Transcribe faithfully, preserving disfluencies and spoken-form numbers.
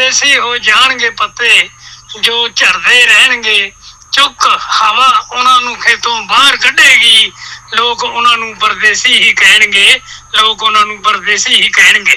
ਪਰਦੇਸੀ ਹੋ ਜਾਣਗੇ ਪੱਤੇ ਜੋ ਝੜਦੇ ਰਹਿਣਗੇ। ਚੁੱਕ ਹਵਾ ਉਹਨਾਂ ਨੂੰ ਖੇਤੋਂ ਬਾਹਰ ਕੱਢੇਗੀ। ਲੋਕ ਉਹਨਾਂ ਨੂੰ ਪਰਦੇਸੀ ਹੀ ਕਹਿਣਗੇ, ਲੋਕ ਉਹਨਾਂ ਨੂੰ ਪਰਦੇਸੀ ਹੀ ਕਹਿਣਗੇ।